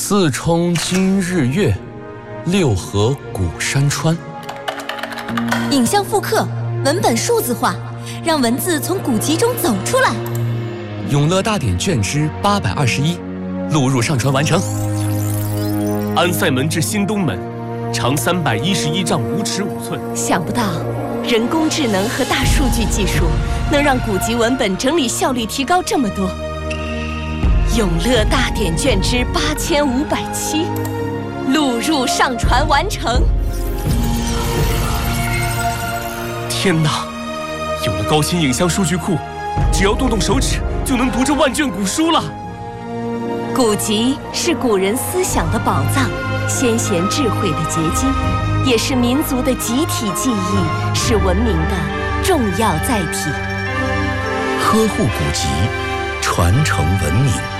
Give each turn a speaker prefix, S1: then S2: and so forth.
S1: 四冲今日月，六合古山川。
S2: 影像复刻，文本数字化，让文字从古籍中走出来。
S1: 永乐大典卷之821，录入上传完成。
S3: 安塞门至新东门，长311丈5尺5寸。
S4: 想不到，人工智能和大数据技术能让古籍文本整理效率提高这么多。永乐大典卷之8507，录入上传完成。
S3: 天哪！有了高清影像数据库，只要动动手指就能读这万卷古书了。
S4: 古籍是古人思想的宝藏，先贤智慧的结晶，也是民族的集体记忆，是文明的重要载体。
S5: 呵护古籍，传承文明。